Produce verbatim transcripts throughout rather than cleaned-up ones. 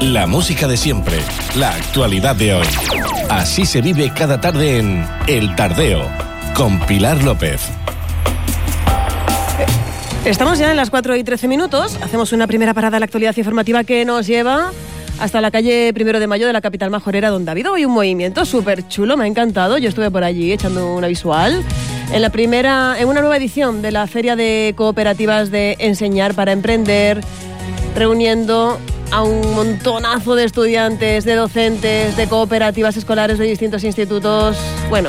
La música de siempre, la actualidad de hoy. Así se vive cada tarde en El Tardeo, con Pilar López. Estamos ya en las cuatro y trece minutos. Hacemos una primera parada a la actualidad informativa que nos lleva hasta la calle Primero de Mayo de la capital majorera, donde ha habido hoy un movimiento súper chulo. Me ha encantado. Yo estuve por allí echando una visual. En la primera, en una nueva edición de la Feria de Cooperativas de Enseñar para Emprender, reuniendo a un montonazo de estudiantes, de docentes, de cooperativas escolares de distintos institutos. Bueno,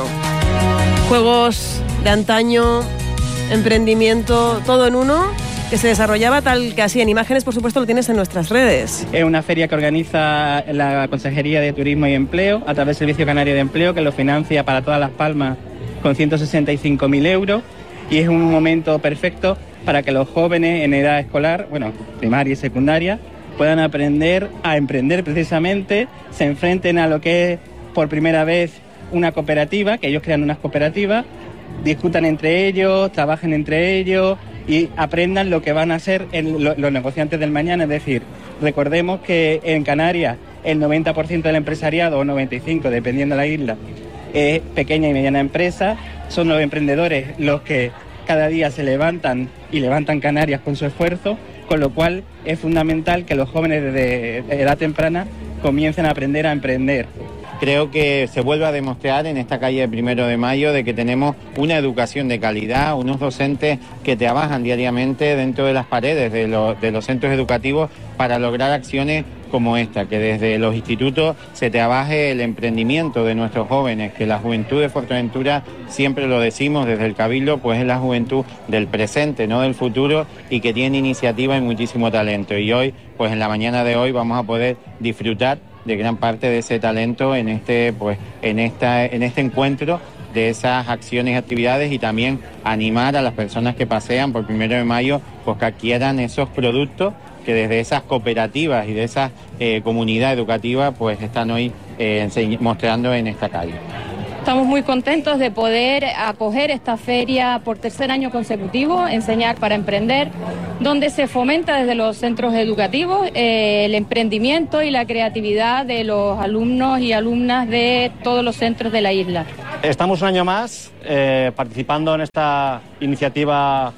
juegos de antaño, emprendimiento, todo en uno, que se desarrollaba tal que así. En imágenes, por supuesto, lo tienes en nuestras redes. Es una feria que organiza la Consejería de Turismo y Empleo a través del Servicio Canario de Empleo, que lo financia para todas Las Palmas con ciento sesenta y cinco mil euros, y es un momento perfecto para que los jóvenes en edad escolar, bueno, primaria y secundaria, puedan aprender a emprender precisamente, se enfrenten a lo que es por primera vez una cooperativa, que ellos crean unas cooperativas, discutan entre ellos, trabajen entre ellos y aprendan lo que van a ser el, lo, los negociantes del mañana. Es decir, recordemos que en Canarias el noventa por ciento del empresariado, o noventa y cinco por ciento, dependiendo de la isla, es pequeña y mediana empresa. Son los emprendedores los que cada día se levantan y levantan Canarias con su esfuerzo, con lo cual es fundamental que los jóvenes desde edad temprana comiencen a aprender a emprender. Creo que se vuelve a demostrar en esta calle de Primero de Mayo de que tenemos una educación de calidad, unos docentes que trabajan diariamente dentro de las paredes de los, de los centros educativos para lograr acciones como esta, que desde los institutos se trabaje el emprendimiento de nuestros jóvenes, que la juventud de Fuerteventura, siempre lo decimos desde el Cabildo, pues es la juventud del presente, no del futuro, y que tiene iniciativa y muchísimo talento. Y hoy, pues en la mañana de hoy vamos a poder disfrutar de gran parte de ese talento en este, pues, en esta, en este encuentro de esas acciones y actividades, y también animar a las personas que pasean por Primero de Mayo, pues que adquieran esos productos que desde esas cooperativas y de esa eh, comunidad educativa pues están hoy eh, mostrando en esta calle. Estamos muy contentos de poder acoger esta feria por tercer año consecutivo, Enseñar para Emprender, donde se fomenta desde los centros educativos eh, el emprendimiento y la creatividad de los alumnos y alumnas de todos los centros de la isla. Estamos un año más eh, participando en esta iniciativa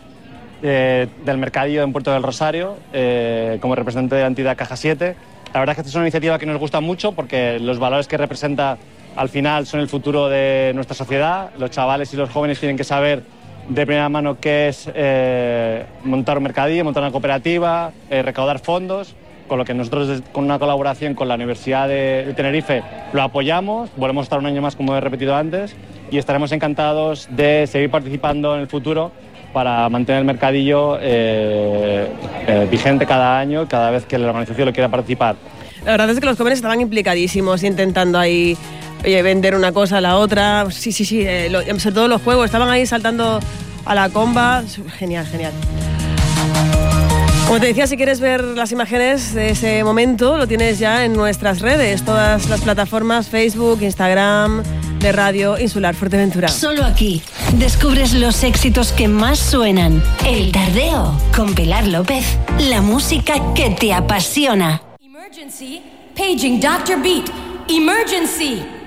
eh, del mercadillo en Puerto del Rosario eh, como representante de la entidad Caja siete. La verdad es que esta es una iniciativa que nos gusta mucho porque los valores que representa al final son el futuro de nuestra sociedad. Los chavales y los jóvenes tienen que saber de primera mano qué es eh, montar un mercadillo, montar una cooperativa, eh, recaudar fondos, con lo que nosotros con una colaboración con la Universidad de, de Tenerife lo apoyamos. Volvemos a estar un año más, como he repetido antes, y estaremos encantados de seguir participando en el futuro para mantener el mercadillo eh, eh, vigente cada año, cada vez que la organización lo quiera participar. La verdad es que los jóvenes estaban implicadísimos intentando ahí Oye, vender una cosa a la otra. Sí, sí, sí. Eh, lo, sobre todo los juegos. Estaban ahí saltando a la comba. Genial, genial. Como te decía, si quieres ver las imágenes de ese momento, lo tienes ya en nuestras redes. Todas las plataformas, Facebook, Instagram, de Radio Insular Fuerteventura. Solo aquí descubres los éxitos que más suenan. El Tardeo, con Pilar López. La música que te apasiona. Emergency. Paging doctor Beat. Emergency.